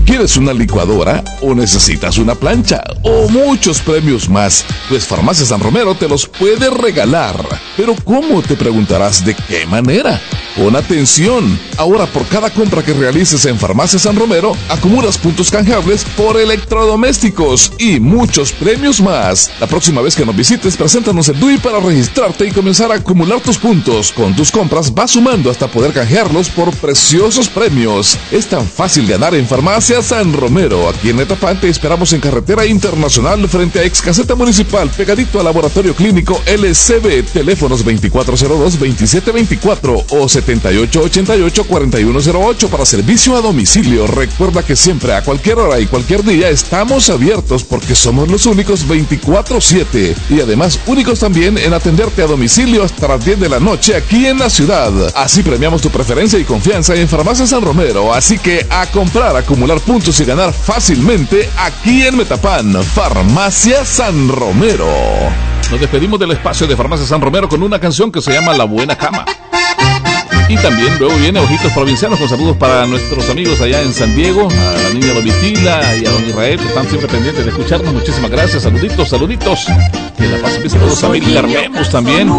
¿Quieres una licuadora o necesitas una plancha o muchos premios más? Pues Farmacia San Romero te los puede regalar. ¿Pero cómo? Te preguntarás, ¿de qué manera? Pon atención. Ahora por cada compra que realices en Farmacia San Romero, acumulas puntos canjeables por electrodomésticos y muchos premios más. La próxima vez que nos visites, preséntanos el DUI para registrarte y comenzar a acumular tus puntos. Con tus compras vas sumando hasta poder canjearlos por preciosos premios. Es tan fácil ganar en Farmacia San Romero. Aquí en Metapán te esperamos en Carretera Internacional frente a Ex Caseta Municipal, pegadito al Laboratorio Clínico LCB. Teléfonos 2402-2724 o 7888-4108 para servicio a domicilio. Recuerda que siempre, a cualquier hora y cualquier día, estamos abiertos porque somos los únicos 24/7 y además únicos también en atenderte a domicilio hasta las 10 de la noche aquí en la ciudad. Así premiamos tu preferencia y confianza en Farmacia San Romero. Así que a comprar, acumular puntos y ganar fácilmente aquí en Metapán. Farmacia San Romero. Nos despedimos del espacio de Farmacia San Romero con una canción que se llama La Buena Cama. Y también luego viene Ojitos Provincianos con saludos para nuestros amigos allá en San Diego, a la niña Domitila y a don Israel, que están siempre pendientes de escucharnos. Muchísimas gracias, saluditos. Que la paz empiece a todos, familia Carmemos también.